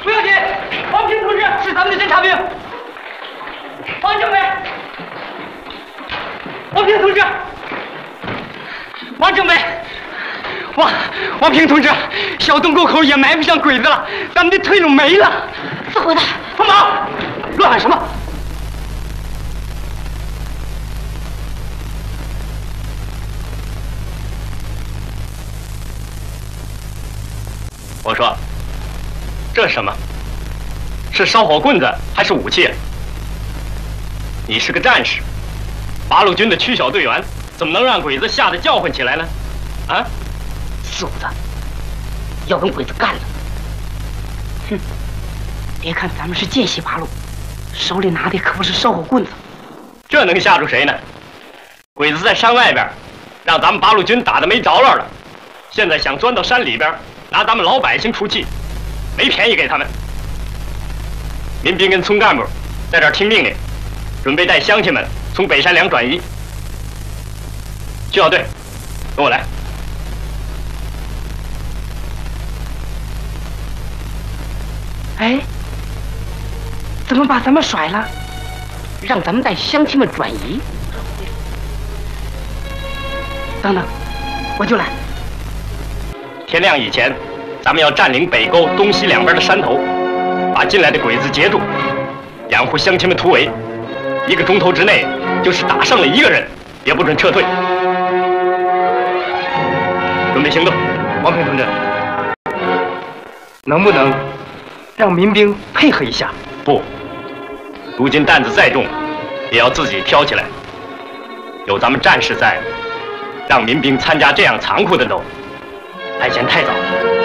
不要紧，王平同志是咱们的侦察兵。王政委，王平同志，王政委，王平同志，小洞沟口也埋不上鬼子了，咱们的退路没了。死混蛋，放马！乱喊什么？我说，这是什么？是烧火棍子还是武器？你是个战士，八路军的区小队员，怎么能让鬼子吓得叫唤起来呢？啊！四五子要跟鬼子干了！哼！别看咱们是见习八路，手里拿的可不是烧火棍子，这能吓住谁呢？鬼子在山外边，让咱们八路军打得没着落了，现在想钻到山里边。拿咱们老百姓出气，没便宜给他们。民兵跟村干部在这儿听命令，准备带乡亲们从北山梁转移。区小队，跟我来。哎，怎么把咱们甩了？让咱们带乡亲们转移？等等，我就来。天亮以前，咱们要占领北沟东西两边的山头，把进来的鬼子截住，掩护乡亲们突围。1个钟头之内，就是打剩了1个人，也不准撤退。准备行动，王平同志，能不能让民兵配合一下？不，如今担子再重，也要自己挑起来。有咱们战士在，让民兵参加这样残酷的斗，还嫌太早。